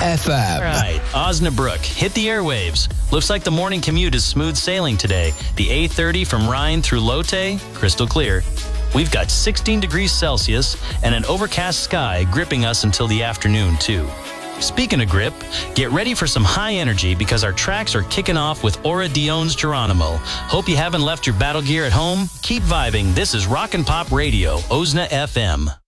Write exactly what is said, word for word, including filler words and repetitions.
F M. All right, Osnabrück, hit the airwaves. Looks like the morning commute is smooth sailing today. The A thirty from Rhine through Lotte, crystal clear. We've got sixteen degrees Celsius and an overcast sky gripping us until the afternoon, too. Speaking of grip, get ready for some high energy because our tracks are kicking off with Aura Dion's Geronimo. Hope you haven't left your battle gear at home. Keep vibing. This is Rock and Pop Radio, O S N A F M.